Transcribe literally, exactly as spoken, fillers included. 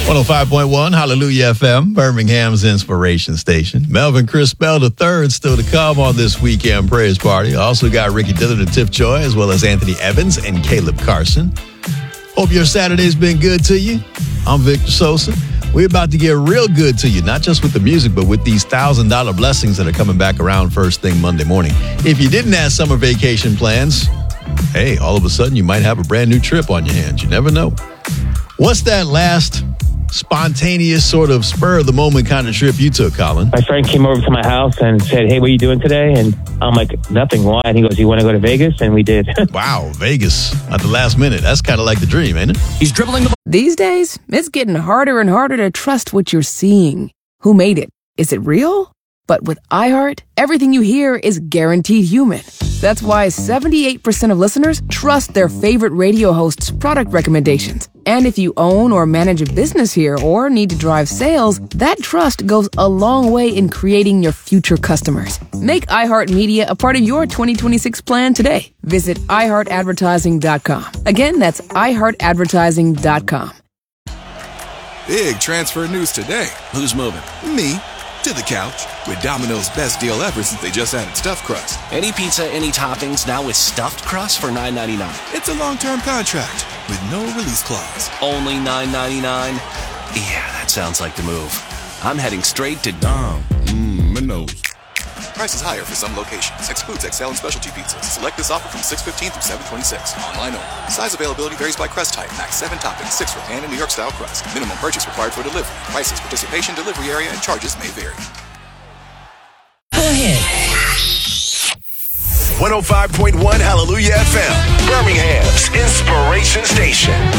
one oh five point one, Hallelujah F M, Birmingham's inspiration station. Melvin Crispell the third still to come on this weekend praise party. Also got Ricky Dillard and Tiff Joy, as well as Anthony Evans and Caleb Carson. Hope your Saturday's been good to you. I'm Victor Sosa. We're about to get real good to you, not just with the music, but with these one thousand dollars blessings that are coming back around first thing Monday morning. If you didn't have summer vacation plans, hey, all of a sudden you might have a brand new trip on your hands. You never know. What's that last spontaneous sort of spur of the moment kind of trip you took, Colin? My friend came over to my house and said, "Hey, what are you doing today?" And I'm like, "Nothing." Why? And he goes, "You want to go to Vegas?" And we did. Wow, Vegas at the last minute. That's kind of like the dream, ain't it? He's dribbling the ball. These days, it's getting harder and harder to trust what you're seeing. Who made it? Is it real? But with iHeart, everything you hear is guaranteed human. That's why seventy-eight percent of listeners trust their favorite radio host's product recommendations. And if you own or manage a business here or need to drive sales, that trust goes a long way in creating your future customers. Make iHeartMedia a part of your twenty twenty-six plan today. Visit i heart advertising dot com. Again, that's i heart advertising dot com. Big transfer news today. Who's moving? Me. To the couch with Domino's best deal ever since they just added stuffed crust. Any pizza, any toppings, now with stuffed crust for nine ninety-nine. It's a long-term contract with no release clause. Only nine ninety-nine? Yeah, that sounds like the move. I'm heading straight to Dom. Mmm, Minos. Prices higher for some locations. Excludes X L and specialty pizzas. Select this offer from six fifteen through seven twenty-six. Online only. Size availability varies by crust type. Max seven toppings, six for pan and New York style crust. Minimum purchase required for delivery. Prices, participation, delivery area, and charges may vary. Go ahead. one oh five point one Hallelujah F M, Birmingham's inspiration station.